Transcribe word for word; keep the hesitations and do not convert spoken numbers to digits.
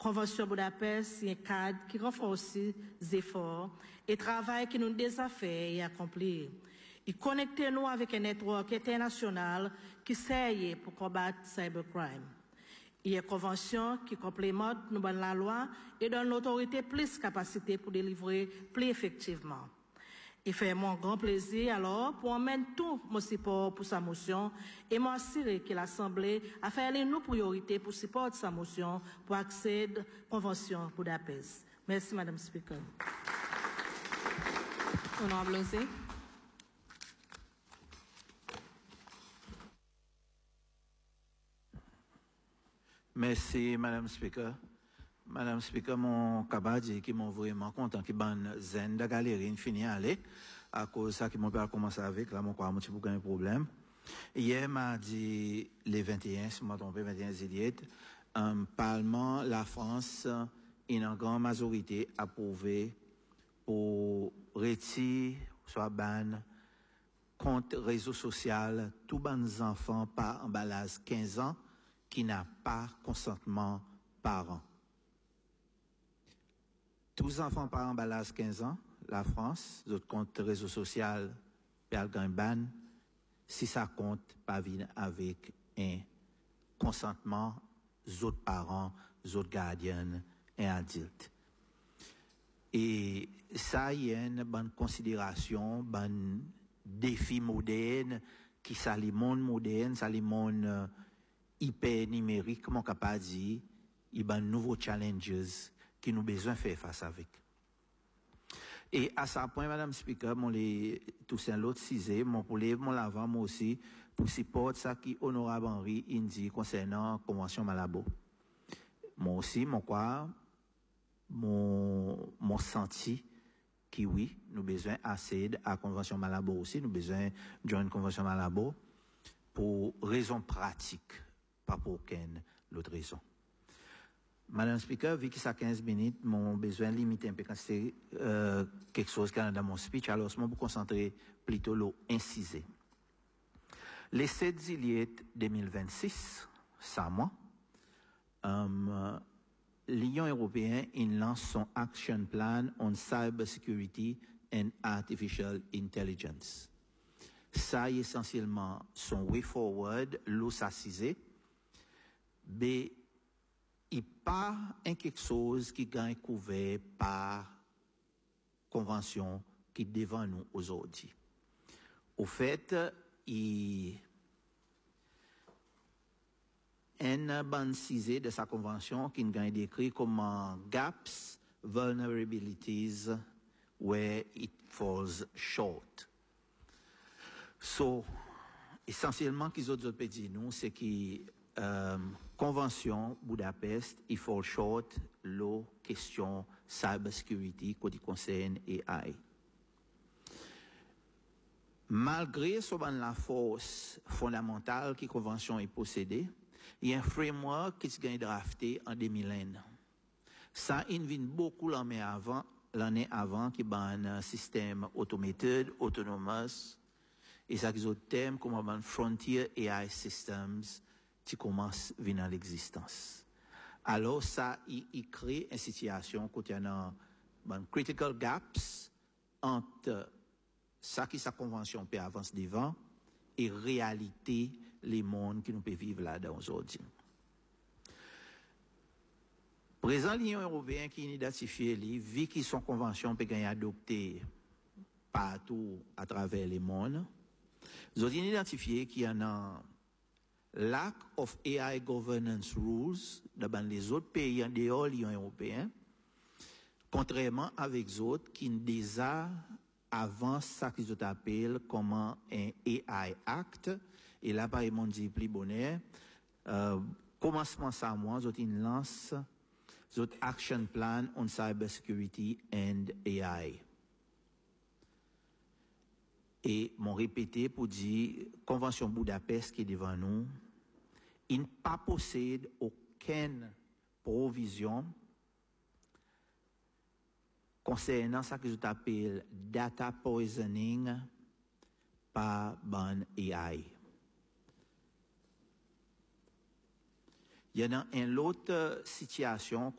Convention Budapest, c'est un cadre qui renforce les efforts et travail qui nous désaffaire et accomplir. Il connecte nous avec un network international qui sert pour combattre cybercrime. Il y a une convention qui complémente nous la loi et donne l'autorité plus capacité pour délivrer plus effectivement. Il fait mon grand plaisir alors pour emmener tout mon support pour sa motion et m'assurer que l'Assemblée a fait les nos priorités pour supporter sa motion pour accéder à la Convention Budapest. Merci, Madame Speaker. Honorable Lozé. Merci, Madame Speaker. Madame Speaker, mon cabadi qui m'ont vraiment content qui ban zen de galerie fini aller à cause ça qui m'ont pas commencé avec là mon quoi mon petit un problème. Hier mardi le vingt et un, si je me trompe vingt et un juillet, un parlement la France une grande majorité approuvé pour retirer soit ban compte réseau social tout ban enfants par emballage quinze ans qui n'a pas consentement parent. Tous enfants par emballage quinze ans, la France, d'autres comptes réseau social, perdent ban, si ça compte pas venir avec un consentement, d'autres parents, d'autres gardiens et adultes. Et ça y a une bonne considération, bonne défi moderne, qui ça le monde moderne, ça le monde euh, hyper numérique, comme on peut pas dire, il y a de nouveaux challenges qui nous besoin faire face avec. Et à ce point, Madame Speaker, mon les Toussaint l'autre cisé, mon pour les mon l'avant moi aussi pour supporter ça qui honorable Henri Indi concernant convention Malabo. Moi aussi, mon quoi, mon mon senti qui oui, nous besoin accéder à convention Malabo aussi, nous besoin joindre convention Malabo pour raison pratique, pas pour aucune autre raison. Madame Speaker, vu que ça quinze minutes, mon besoin limité un peu quand c'est euh, quelque chose qui est dans mon speech, alors je vais me concentrer plutôt l'eau incisé. Le sept juillet deux mille vingt-six, ça moi, euh, l'Union européenne lance son Action Plan on Cybersecurity and Artificial Intelligence. Ça est essentiellement son way forward, l'eau s'assisé, mais il pas un quelque chose qui gagne couvert par convention qui devant nous aujourd'hui. Au fait, il un ban cisé de sa convention qui gagne décrit comme gaps, vulnerabilities where it falls short. So, essentiellement, qu'ils autres peut dire nous, c'est que Euh, convention Budapest, il fall short la question cybersecurity qui concerne A I. Malgré ce ban la force fondamentale qui convention est possédée, il y a un framework qui s'est drafté en deux mille un. Ça invite beaucoup l'année avant, l'année avant qui ban un système automated, autonomous, et ça qui est thème comme un frontier A I systems qui commence à venir à l'existence. Alors, ça, il, il crée une situation côté un bon, critical gaps entre ça qui sa convention peut avancer devant et réalité les mondes qui nous peut vivre là-dedans aujourd'hui. Présent l'Union européenne qui est identifié, vu qu'ils sont convention peut gagner adopté partout à travers les mondes, ils ont identifié qu'il y en a lack of A I governance rules dans les autres pays en dehors de l'Union européenne, contrairement avec les autres qui déjà avancent ça qu'ils appellent comme un A I Act, et là, par exemple, dit plus bonheur, euh, commencement ça, moi, ils lancent the Action Plan on Cybersecurity and A I. Et m'ont répété pour dire, Convention Budapest qui est devant nous, il ne pas possède aucune provision concernant ce que je appelle data poisoning par ban A I. Il y a une autre situation